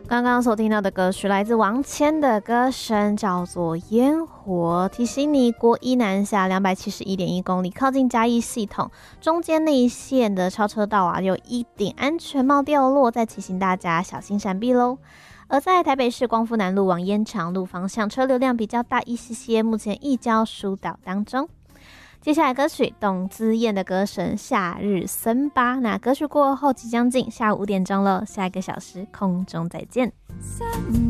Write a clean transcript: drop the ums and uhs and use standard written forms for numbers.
刚刚所听到的歌曲来自王谦的歌声，叫做《烟火》。提醒你，国一南下271.1公里，靠近嘉义系统，中间那一线的超车道啊，有一顶安全帽掉落，再提醒大家小心闪避喽。而在台北市光复南路往烟肠路方向，车流量比较大一些，目前一交疏导当中。接下来歌曲董姿燕的歌声《夏日森巴》，那歌曲过后即将进下午5点钟了，下一个小时空中再见。